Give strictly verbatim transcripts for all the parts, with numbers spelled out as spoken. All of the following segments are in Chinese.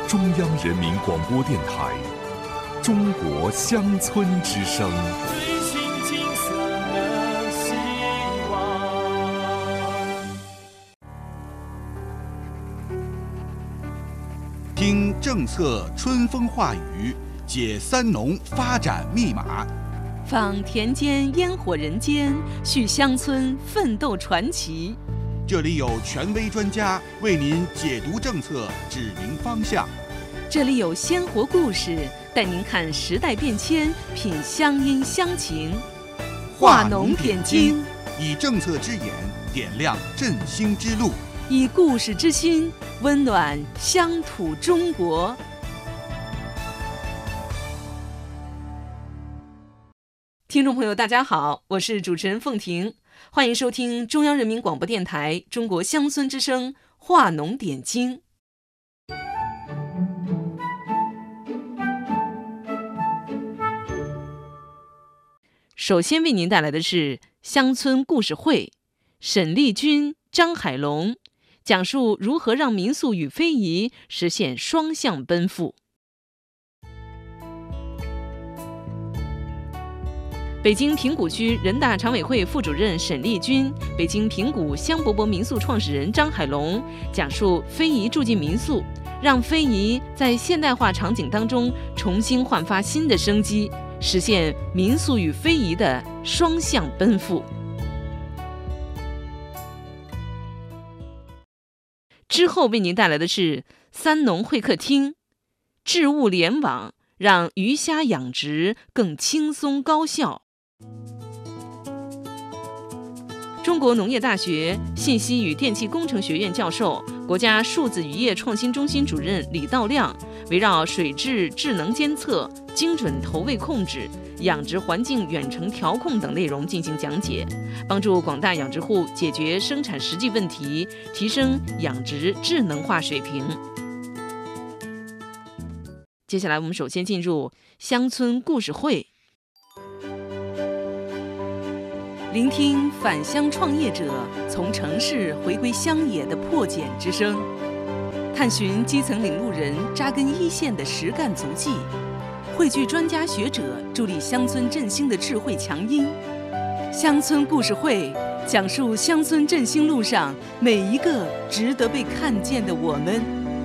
中央人民广播电台中国乡村之声。 追寻金色的希望。 听政策春风化雨，解三农发展密码， 访田间烟火人间，续乡村奋斗传奇。 这里有权威专家为您解读政策，指明方向。 这里有鲜活故事，带您看时代变迁，品乡音乡情。化农点睛， 以政策之眼点亮振兴之路， 以故事之心温暖乡土中国。听众朋友，大家好，我是主持人凤婷，欢迎收听中央人民广播电台中国乡村之声化农点睛。首先为您带来的是乡村故事会，沈丽君、张海龙讲述如何让民宿与非遗实现双向奔赴。北京平谷区人大常委会副主任沈丽君，北京平谷香饽饽民宿创始人张海龙讲述非遗住进民宿，让非遗在现代化场景当中重新焕发新的生机，实现民宿与非遗的双向奔赴。之后为您带来的是三农会客厅，置物联网，让鱼虾养殖更轻松高效。中国农业大学信息与电气工程学院教授、国家数字渔业创新中心主任李道亮，围绕水质智能监测、精准投喂控制、养殖环境远程调控等内容进行讲解，帮助广大养殖户解决生产实际问题，提升养殖智能化水平。接下来我们首先进入乡村故事会，聆听返乡创业者从城市回归乡野的破茧之声，探寻基层领路人扎根一线的实干足迹，汇聚专家学者助力乡村振兴的智慧强音。乡村故事会讲述乡村振兴路上每一个值得被看见的我们。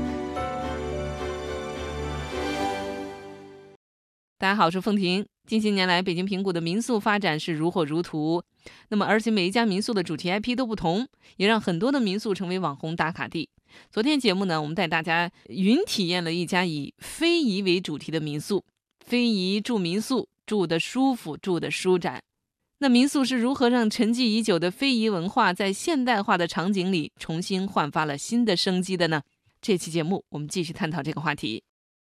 大家好，我是凤婷。近些年来，北京平谷的民宿发展是如火如荼，那么而且每一家民宿的主题 I P 都不同，也让很多的民宿成为网红打卡地。昨天节目呢，我们带大家云体验了一家以非遗为主题的民宿，非遗住民宿，住得舒服，住得舒展。那民宿是如何让沉寂已久的非遗文化在现代化的场景里重新焕发了新的生机的呢？这期节目我们继续探讨这个话题。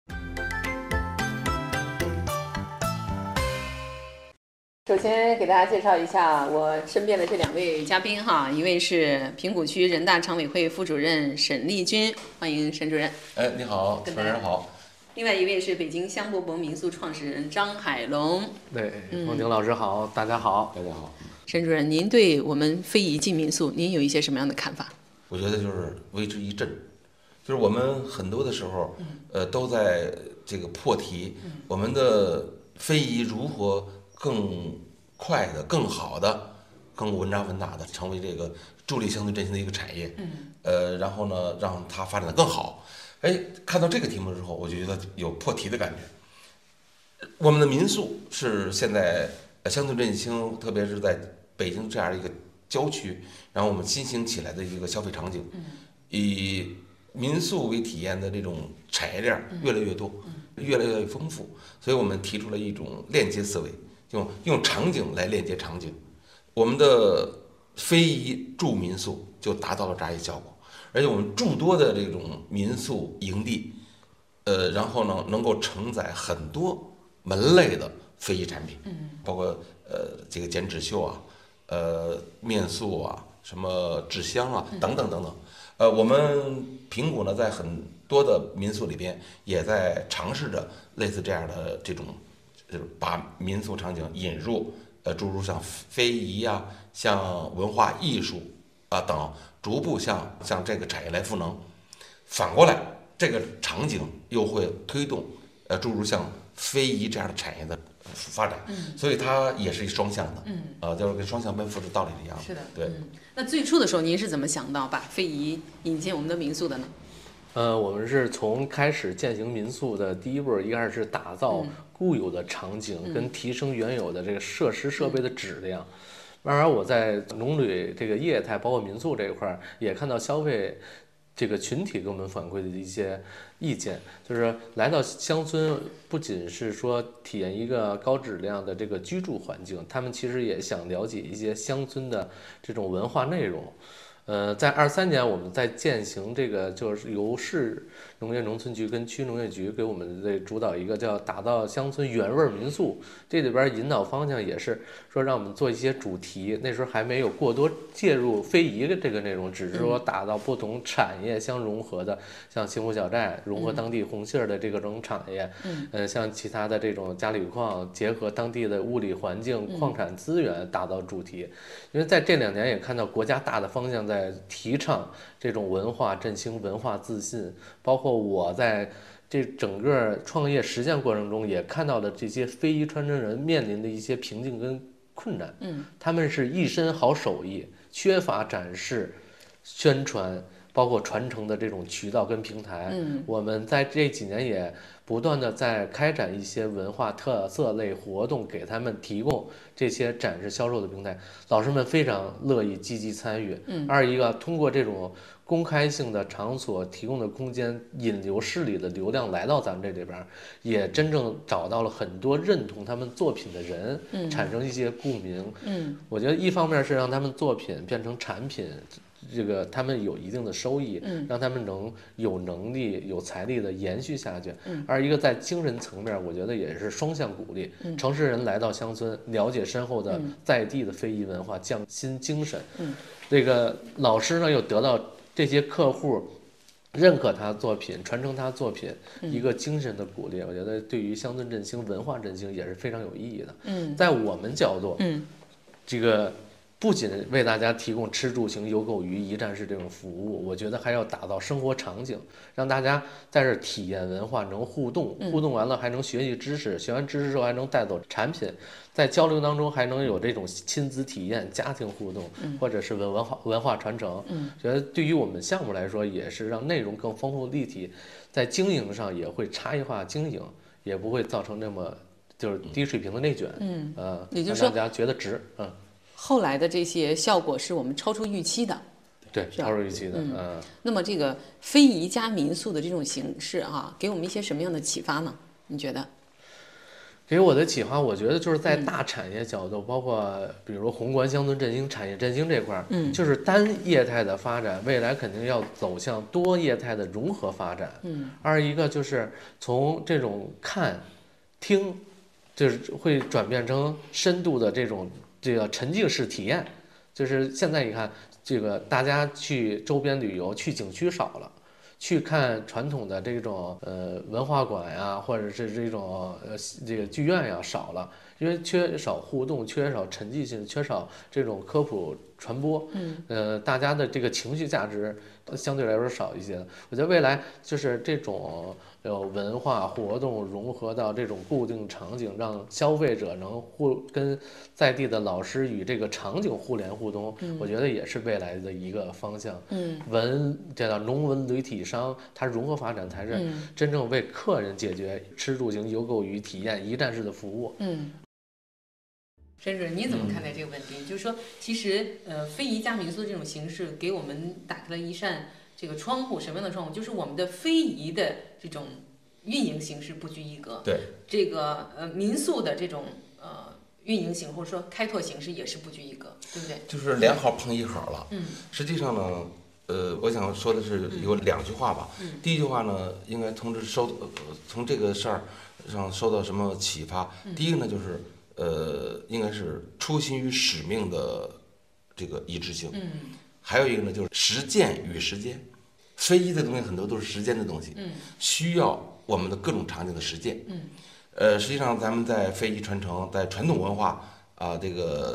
首先给大家介绍一下我身边的这两位嘉宾哈，一位是平谷区人大常委会副主任沈丽君，欢迎沈主任。 哎，你好，主持人好。 另外一位是北京香饽饽民宿创始人张海龙。 对，凤婷老师好，嗯，大家好， 大家好。 沈主任，您对我们非遗进民宿，您有一些什么样的看法？ 我觉得就是为之一振，就是我们很多的时候，嗯、呃，都在这个破题，嗯、我们的非遗如何更快的、更好的、更稳扎稳打的成为这个助力乡村振兴的一个产业，嗯，呃，然后呢，让它发展的更好。哎，看到这个题目之后，我就觉得有破题的感觉。我们的民宿是现在乡村振兴，特别是在北京这样一个郊区，然后我们新兴起来的一个消费场景，嗯，以民宿为体验的这种产业链越来越多，嗯，越来越丰富，所以我们提出了一种链接思维。用用场景来链接场景，我们的非遗住民宿就达到了这样一个效果，而且我们诸多的这种民宿营地，呃，然后呢能够承载很多门类的非遗产品，嗯，包括呃这个剪纸绣啊，呃面塑啊，什么纸箱啊等等等等，呃，我们平谷呢在很多的民宿里边也在尝试着类似这样的这种。就是把民俗场景引入，呃，诸如像非遗啊，像文化艺术啊等，逐步向向这个产业来赋能。反过来， 这个场景又会推动呃诸如像非遗这样的产业的发展， 嗯， 所以它也是一双向的， 嗯， 呃，就是跟双向奔赴的道理一样。 是的， 对。 嗯。那最初的时候，您是怎么想到把非遗引进我们的民宿的呢？ 呃，我们是从开始践行民宿的第一步，一开始是打造固有的场景， 嗯、 跟提升原有的这个设施设备的质量。嗯、慢慢我在农旅这个业态，包括民宿这一块，也看到消费这个群体给我们反馈的一些意见，就是来到乡村，不仅是说体验一个高质量的这个居住环境，他们其实也想了解一些乡村的这种文化内容。呃，在二三年，我们在践行这个，就是由市农业农村局跟区农业局给我们这主导一个叫打造乡村原味民宿，这里边引导方向也是说让我们做一些主题，那时候还没有过多介入非遗的这个内容，只是说打造不同产业相融合的，像幸福小寨融合当地红杏的这个种产业，嗯，呃，像其他的这种嘉铝矿结合当地的物理环境、矿产资源打造主题，因为在这两年也看到国家大的方向在。在提倡这种文化振兴、文化自信，包括我在这整个创业实践过程中也看到的这些非遗传承人面临的一些瓶颈跟困难。嗯，他们是一身好手艺，缺乏展示、宣传，包括传承的这种渠道跟平台。嗯，我们在这几年也不断的在开展一些文化特色类活动，给他们提供这些展示销售的平台，老师们非常乐意积极参与。嗯，二一个通过这种公开性的场所提供的空间，引流市里的流量来到咱们这里边，也真正找到了很多认同他们作品的人，嗯，产生一些共鸣。嗯，我觉得一方面是让他们作品变成产品。这个他们有一定的收益，嗯，让他们能有能力、有财力的延续下去。嗯，而一个在精神层面，我觉得也是双向鼓励。嗯，城市人来到乡村，了解深厚的在地的非遗文化，匠心精神。嗯，这个老师呢又得到这些客户认可他作品、传承他作品，嗯、一个精神的鼓励。我觉得对于乡村振兴、文化振兴也是非常有意义的。嗯，在我们角度，嗯，这个。不仅为大家提供吃住行游购娱一站式这种服务，我觉得还要打造生活场景，让大家在这体验文化，能互动，互动完了还能学习知识，学完知识之后还能带走产品，在交流当中还能有这种亲子体验、家庭互动，或者是文文化文化传承。嗯，觉得对于我们项目来说，也是让内容更丰富立体，在经营上也会差异化经营，也不会造成那么就是低水平的内卷。嗯，呃， 也就是说让大家觉得值。嗯。 后来的这些效果是我们超出预期的， 对，超出预期的。嗯， 嗯那么这个非遗加民宿的这种形式啊，给我们一些什么样的启发呢？你觉得？ 给我的启发，我觉得就是在大产业角度，嗯、包括比如宏观乡村振兴、产业振兴这块儿，嗯，就是单业态的发展，未来肯定要走向多业态的融合发展。嗯，二一个就是从这种看、听，就是会转变成深度的这种。这个沉浸式体验，就是现在你看，这个大家去周边旅游，去景区少了，去看传统的这种呃文化馆呀，或者是这种呃这个剧院呀少了，因为缺少互动，缺少沉浸性，缺少这种科普传播，嗯，呃，大家的这个情绪价值相对来说少一些。我觉得未来就是这种有文化活动融合到这种固定场景，让消费者能互跟在地的老师与这个场景互联互通，嗯、我觉得也是未来的一个方向。嗯，文这叫农文旅体商，它融合发展才是真正为客人解决吃住行游购娱体验一站式的服务。嗯。 沈主任，你怎么看待这个问题？嗯、就是说，其实呃，非遗加民宿这种形式给我们打开了一扇这个窗户，什么样的窗户？就是我们的非遗的这种运营形式不拘一格。 对。这个呃民宿的这种呃运营型或者说开拓形式也是不拘一格，对不对？ 就是两好碰一好了。嗯。实际上呢，呃，我想说的是有两句话吧。嗯。第一句话呢，应该从这收呃从这个事儿上收到什么启发？嗯、第一个呢，就是。呃，应该是初心与使命的这个一致性。嗯，还有一个呢，就是实践与时间。非遗的东西很多都是时间的东西，嗯，需要我们的各种场景的实践。嗯，呃，实际上咱们在非遗传承，在传统文化啊、呃、这个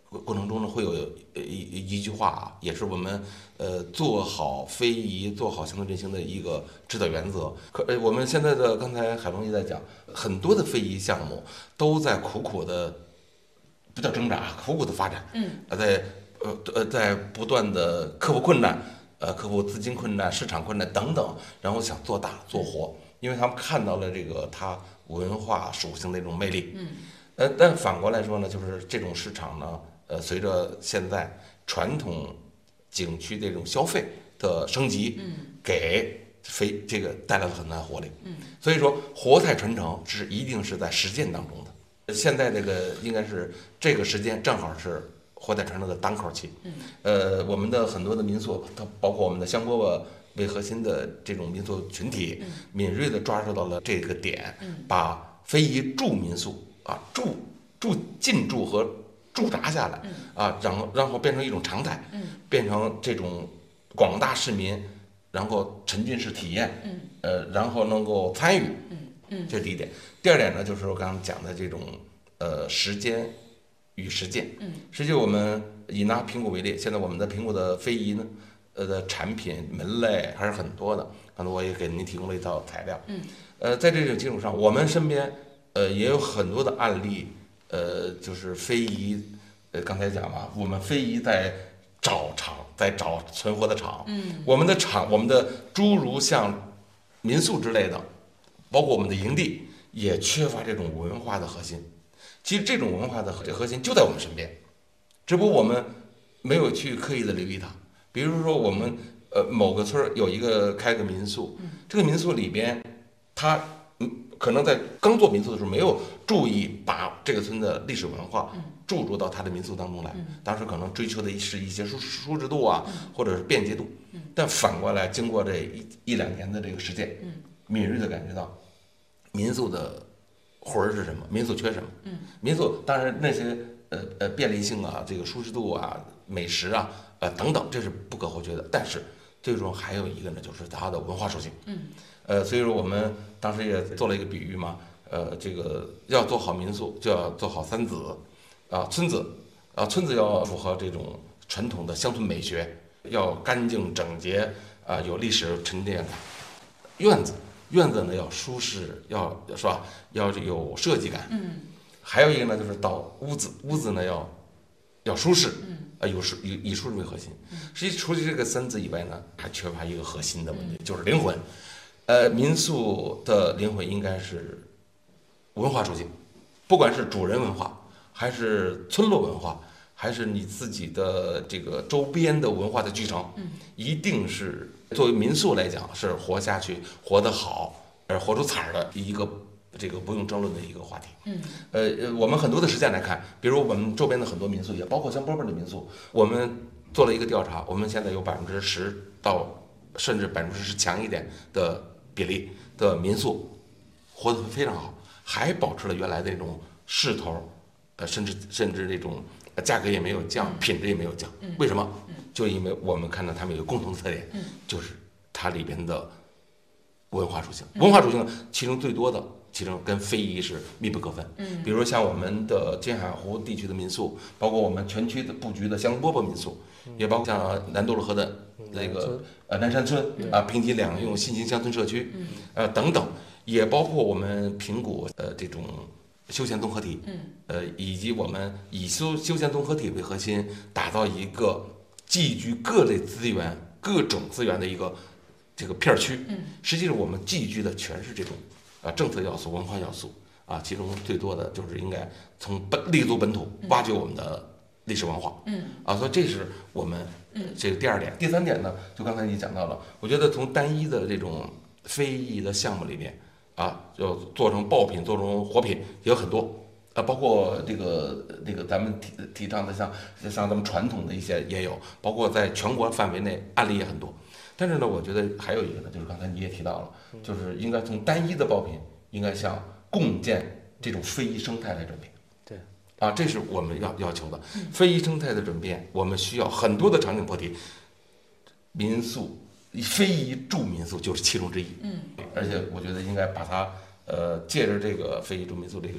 过程中呢，会有一一句话啊，也是我们呃做好非遗、做好乡村振兴的一个指导原则。可呃，我们现在的刚才海龙也在讲，很多的非遗项目都在苦苦的，不叫挣扎，苦苦的发展。嗯，在呃呃在不断的克服困难，呃克服资金困难、市场困难等等，然后想做大做活，因为他们看到了这个它文化属性的一种魅力。嗯，呃，但反过来说呢，就是这种市场呢。呃，随着现在传统景区这种消费的升级，嗯，给非这个带来了很大的活力，嗯，所以说活态传承是一定是在实践当中的。现在这个应该是这个时间正好是活态传承的当口期，嗯，呃，我们的很多的民宿，它包括我们的香饽饽为核心的这种民宿群体，嗯，敏锐地抓住到了这个点，嗯，把非遗住民宿啊住住进驻和驻扎下来，啊，然后然后变成一种常态，变成这种广大市民，然后沉浸式体验，呃，然后能够参与，这是第一点。第二点呢，就是我刚刚讲的这种呃时间与实践。实际我们以拿平谷为例，现在我们的平谷的非遗呢，呃的产品门类还是很多的，可能我也给您提供了一套材料。呃，在这种基础上，我们身边呃也有很多的案例。呃，就是非遗，呃，刚才讲嘛，我们非遗在找厂，在找存活的厂。嗯，我们的厂，我们的诸如像民宿之类的，包括我们的营地，也缺乏这种文化的核心。其实这种文化的核心就在我们身边，只不过我们没有去刻意的留意它。比如说，我们呃某个村有一个开个民宿，这个民宿里边，它嗯。可能在刚做民宿的时候没有注意把这个村的历史文化注入到他的民宿当中来，当时可能追求的是一些舒舒适度啊，或者是便捷度，但反过来经过这一一两年的这个实践，敏锐的感觉到民宿的魂儿是什么，民宿缺什么。民宿当然那些呃呃便利性啊，这个舒适度啊，美食啊，呃等等，这是不可或缺的，但是最终还有一个呢，就是它的文化属性。呃，所以说我们当时也做了一个比喻嘛，呃，这个要做好民宿，就要做好三子，啊，村子，啊，村子要符合这种传统的乡村美学，要干净整洁，啊，有历史沉淀感。院子，院子呢要舒适，要是吧，要有设计感。嗯。还有一个呢，就是到屋子，屋子呢要要舒适，啊，有舒以以舒适为核心。实际除了这个三字以外呢，还缺乏一个核心的问题，就是灵魂。呃，民宿的灵魂应该是文化属性，不管是主人文化，还是村落文化，还是你自己的这个周边的文化的继承，一定是作为民宿来讲是活下去、活得好，而活出彩儿的一个这个不用争论的一个话题。嗯，呃，我们很多的实践来看，比如我们周边的很多民宿，也包括像波波的民宿，我们做了一个调查，我们现在有百分之十到甚至百分之十强一点的比例的民宿活得非常好，还保持了原来的那种势头，呃，甚至甚至那种价格也没有降，品质也没有降。为什么？就因为我们看到他们有共同的特点，就是它里边的文化属性。文化属性其中最多的，其中跟非遗是密不可分。嗯，比如像我们的金海湖地区的民宿，包括我们全区的布局的香饽饽民宿，也包括像南多勒河的那个呃南山村啊，平级两用新型乡村社区，呃等等，也包括我们平谷呃这种休闲综合体，呃以及我们以休休闲综合体为核心，打造一个集聚各类资源、各种资源的一个这个片区。实际上我们集聚的全是这种啊政策要素、文化要素啊，其中最多的就是应该从本立足本土挖掘我们的历史文化。嗯啊，所以这是我们这个第二点。第三点呢，就刚才你讲到了，我觉得从单一的这种非遗的项目里面啊，要做成爆品、做成活品也有很多啊，包括这个这个咱们提提倡的像像咱们传统的一些也有，包括在全国范围内案例也很多。但是呢，我觉得还有一个呢，就是刚才你也提到了，就是应该从单一的爆品，应该向共建这种非遗生态来转变。 对， 啊，这是我们要要求的。非遗生态的转变，我们需要很多的场景破题。民宿，非遗住民宿就是其中之一。嗯，而且我觉得应该把它呃，借着这个非遗住民宿这个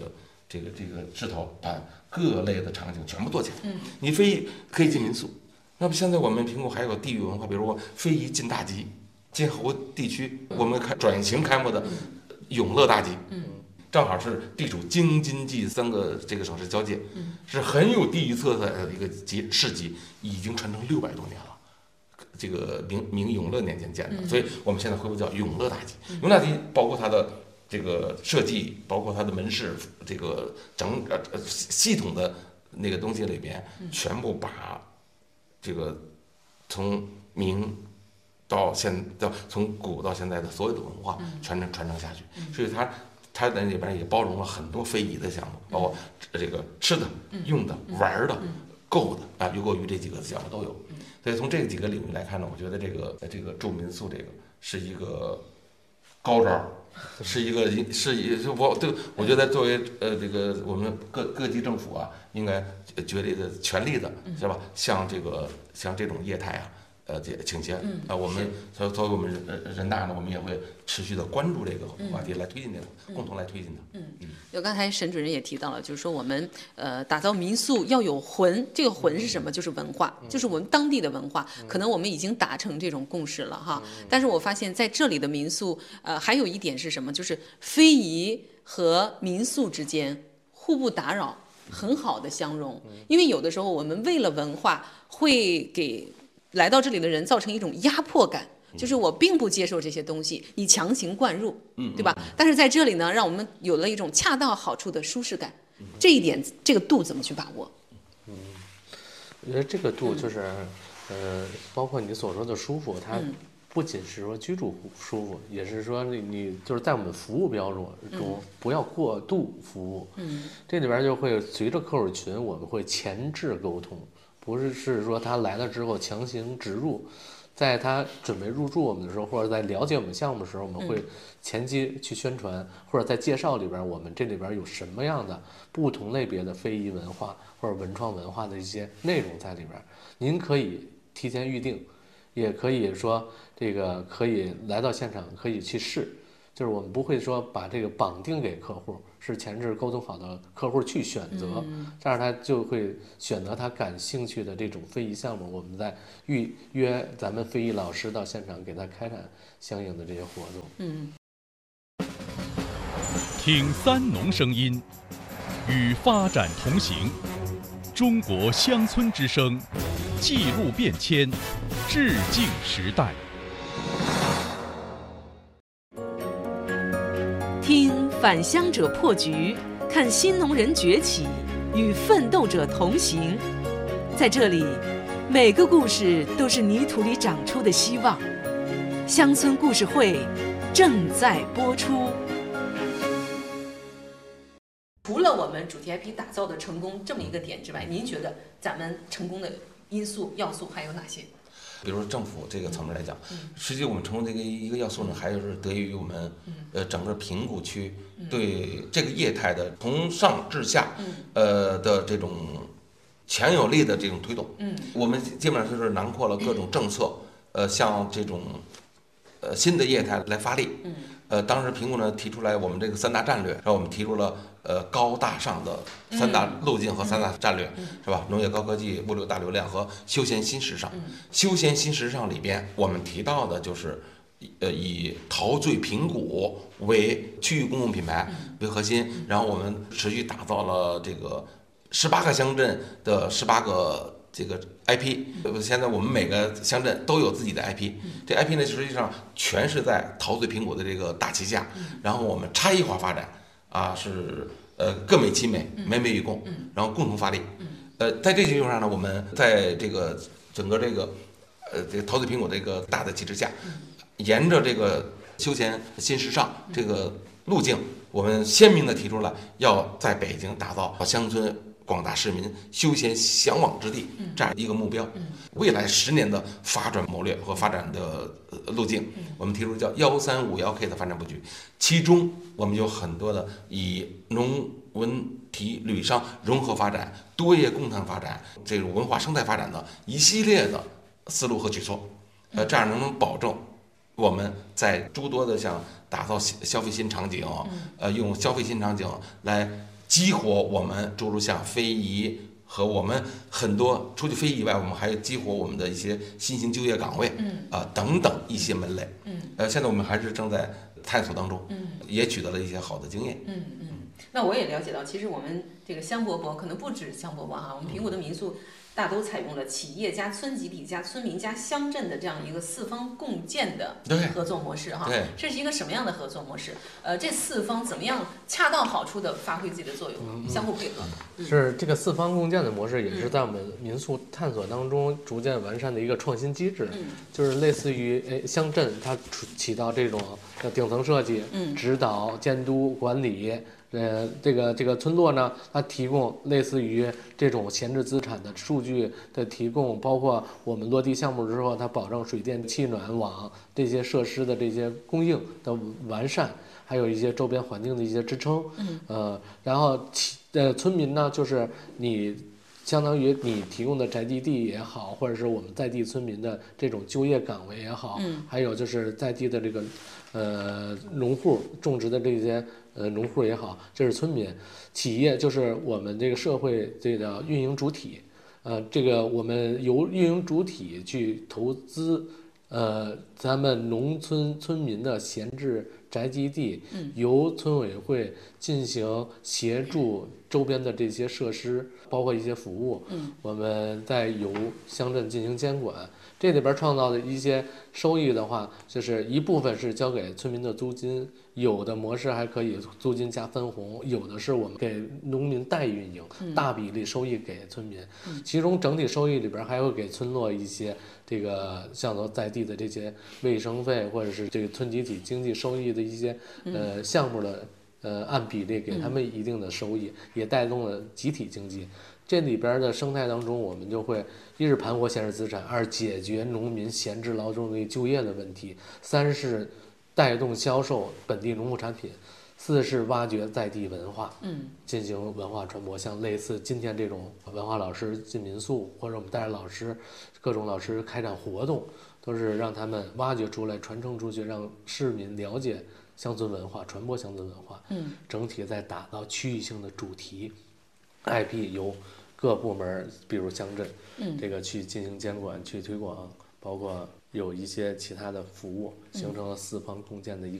这个这个势头，把各类的场景全部做起来。嗯，你非遗可以进民宿，那么现在我们平谷还有地域文化，比如说非遗进大集，晋侯地区我们开转型开幕的永乐大集，嗯，正好是地处京津冀三个这个省市交界，嗯，是很有地域特色的一个集市集，已经传承六百多年了。这个明明永乐年间建的，所以我们现在恢复叫永乐大集。永乐大集包括它的这个设计，包括它的门市，这个整呃系统的那个东西里边，全部把这个从明到现到从古到现在的所有的文化传承传承下去，所以它它在里边也包容了很多非遗的项目，包括这个吃的、用的、玩的、购的啊，游购娱这几个项目都有。所以从这几个领域来看呢，我觉得这个这个住民宿这个是一个高招，是一个是一我对我觉得作为呃这个我们各各级政府啊，应该绝对的全力的是吧？像这个像这种业态啊，呃这倾斜啊，我们作作为我们人人大呢，我们也会持续的关注这个话题，来推进这个，共同来推进它。 嗯嗯。就刚才沈主任也提到了，就是说我们呃打造民宿要有魂，这个魂是什么？就是文化，就是我们当地的文化。可能我们已经达成这种共识了哈。但是我发现在这里的民宿，呃，还有一点是什么？就是非遗和民宿之间互不打扰，很好的相融。因为有的时候我们为了文化，会给来到这里的人造成一种压迫感。就是我并不接受这些东西，你强行灌入，对吧？但是在这里呢，让我们有了一种恰到好处的舒适感，这一点，这个度怎么去把握？ 嗯，我觉得这个度就是，呃，包括你所说的舒服，它不仅是说居住舒服，也是说你你就是在我们服务标准中不要过度服务。嗯，这里边就会随着客户群，我们会前置沟通，不是是说他来了之后强行植入。在他准备入住我们的时候，或者在了解我们项目的时候，我们会前期去宣传，或者在介绍里边，我们这里边有什么样的不同类别的非遗文化或者文创文化的一些内容在里边，您可以提前预定，也可以说这个可以来到现场可以去试，就是我们不会说把这个绑定给客户，是前置沟通好的客户去选择，这样他就会选择他感兴趣的这种非遗项目，我们再预约咱们非遗老师到现场给他开展相应的这些活动。 嗯， 听三农声音，与发展同行，中国乡村之声，记录变迁，致敬时代。 听返乡者破局，看新农人崛起，与奋斗者同行。在这里，每个故事都是泥土里长出的希望。乡村故事会正在播出。除了我们主题 I P 打造的成功这么一个点之外，您觉得咱们成功的因素要素还有哪些？ 比如说政府这个层面来讲，实际我们成功的一个一个要素呢，还是得益于我们呃整个平谷区对这个业态的从上至下呃的这种强有力的这种推动。我们基本上就是囊括了各种政策，呃，向这种呃新的业态来发力。呃，当时平谷呢提出来我们这个三大战略，然后我们提出了呃高大上的三大路径和三大战略，是吧？农业高科技、物流大流量和休闲新时尚。休闲新时尚里边，我们提到的就是呃以陶醉平谷为区域公共品牌为核心，然后我们持续打造了这个十八个乡镇的十八个。这个 I P， 现在我们每个乡镇都有自己的 I P， 这 I P 呢实际上全是在陶醉平谷的这个大旗下，然后我们差异化发展啊，是呃各美其美，美美与共，然后共同发力。呃，在这基础上呢，我们在这个整个这个呃这个陶醉平谷这个大的旗帜下，沿着这个休闲新时尚这个路径，我们鲜明地提出了要在北京打造乡村。广大市民休闲向往之地这样一个目标，未来十年的发展谋略和发展的路径，我们提出叫幺三五幺 K 的发展布局，其中我们有很多的以农文体旅商融合发展、多业共同发展、这种文化生态发展的一系列的思路和举措，呃，这样能能保证我们在诸多的像打造消费新场景，呃，用消费新场景来。 激活我们诸如像非遗和我们很多除去非遗以外，我们还激活我们的一些新型就业岗位， 嗯啊、等等一些门类。 嗯呃，现在我们还是正在探索当中， 嗯也取得了一些好的经验。 嗯嗯。那我也了解到，其实我们这个香饽饽可能不止香饽饽哈，我们平谷的民宿大都采用了企业加村集体加村民加乡镇的这样一个四方共建的合作模式哈。 对， 这是一个什么样的合作模式？呃，这四方怎么样恰到好处的发挥自己的作用， 嗯、 相互配合？嗯、 是这个四方共建的模式，也是在我们民宿探索当中逐渐完善的一个创新机制。 嗯、 就是类似于诶乡镇，它起到这种顶层设计、 嗯、 指导、监督、管理。呃，这个这个村落呢，它提供类似于这种闲置资产的数据的提供，包括我们落地项目之后，它保证水电气暖网这些设施的这些供应的完善，还有一些周边环境的一些支撑。 嗯。 呃，然后其呃村民呢，就是你。相当于你提供的宅基地也好，或者是我们在地村民的这种就业岗位也好， 嗯， 还有就是在地的这个，呃，农户种植的这些呃农户也好，这是村民，企业就是我们这个社会这个运营主体，呃，这个我们由运营主体去投资，呃，咱们农村村民的闲置宅基地， 嗯， 由村委会进行协助周边的这些设施。包括一些服务， 嗯， 我们再由乡镇进行监管。这里边创造的一些收益的话，就是一部分是交给村民的租金，有的模式还可以租金加分红，有的是我们给农民代运营， 嗯、 大比例收益给村民。 嗯、 其中整体收益里边还会给村落一些这个像说在地的这些卫生费，或者是这个村集体经济收益的一些呃项目的。呃，按比例给他们一定的收益，嗯、也带动了集体经济。这里边的生态当中，我们就会一是盘活闲置资产，二解决农民闲置劳动力就业的问题，三是带动销售本地农副产品，四是挖掘在地文化， 嗯， 进行文化传播。像类似今天这种文化老师进民宿，或者我们带着老师各种老师开展活动，都是让他们挖掘出来、传承出去，让市民了解。乡村文化，传播乡村文化， 嗯， 整体再打造区域性的主题 I P， 由各部门，比如乡镇， 嗯， 这个去进行监管、去推广，包括有一些其他的服务，形成了四方共建的一个。